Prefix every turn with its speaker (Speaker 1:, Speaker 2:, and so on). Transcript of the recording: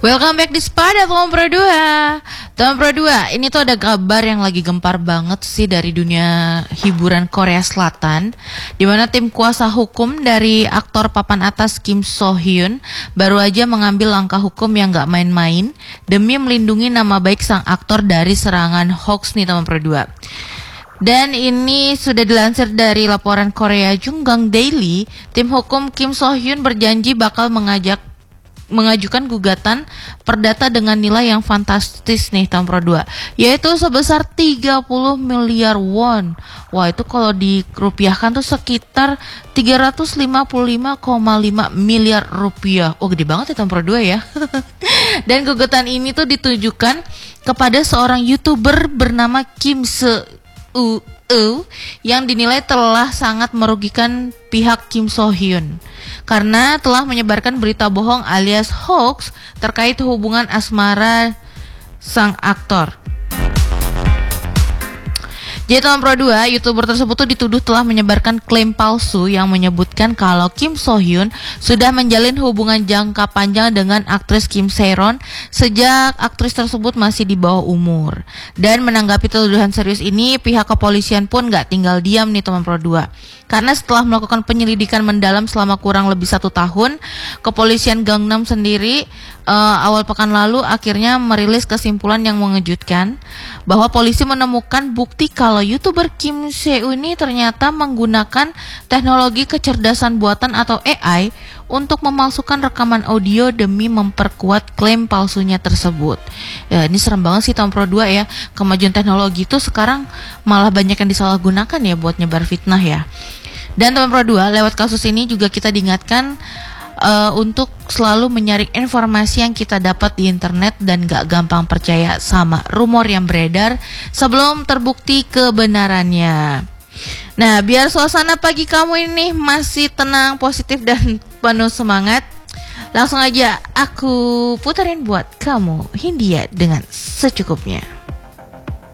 Speaker 1: Welcome back di Spada Tom Pro 2. Tom Pro 2, ini tuh ada kabar yang lagi gempar banget sih dari dunia hiburan Korea Selatan, di mana tim kuasa hukum dari aktor papan atas Kim So Hyun baru aja mengambil langkah hukum yang gak main-main demi melindungi nama baik sang aktor dari serangan hoax nih Tom Pro 2. Dan ini sudah dilansir dari laporan Korea Junggang Daily, tim hukum Kim So Hyun berjanji bakal mengajukan gugatan perdata dengan nilai yang fantastis nih Tom Pro 2, yaitu sebesar 30 miliar won. Wah, itu kalau dirupiahkan tuh sekitar 355,5 miliar rupiah. Oh, gede banget ya Tom Pro 2 ya. Dan gugatan ini tuh ditujukan kepada seorang YouTuber bernama Kim Seu yang dinilai telah sangat merugikan pihak Kim So Hyun karena telah menyebarkan berita bohong alias hoax terkait hubungan asmara sang aktor. Jadi Tom Pro 2, YouTuber tersebut tuh dituduh telah menyebarkan klaim palsu yang menyebutkan kalau Kim So Hyun sudah menjalin hubungan jangka panjang dengan aktris Kim Se-ron sejak aktris tersebut masih di bawah umur. Dan menanggapi tuduhan serius ini, pihak kepolisian pun gak tinggal diam nih Tom Pro 2. Karena setelah melakukan penyelidikan mendalam selama kurang lebih 1 tahun, kepolisian Gangnam sendiri awal pekan lalu akhirnya merilis kesimpulan yang mengejutkan bahwa polisi menemukan bukti kalau YouTuber Kim Seu ini ternyata menggunakan teknologi kecerdasan buatan atau AI untuk memalsukan rekaman audio demi memperkuat klaim palsunya tersebut. Ya, ini serem banget sih Tom Pro 2 ya. Kemajuan teknologi itu sekarang malah banyak yang disalahgunakan ya buat nyebar fitnah ya. Dan Tom Pro 2, lewat kasus ini juga kita diingatkan untuk selalu menyaring informasi yang kita dapat di internet dan gak gampang percaya sama rumor yang beredar sebelum terbukti kebenarannya. Nah, biar suasana pagi kamu ini masih tenang, positif, dan penuh semangat, langsung aja aku puterin buat kamu Hindia dengan secukupnya.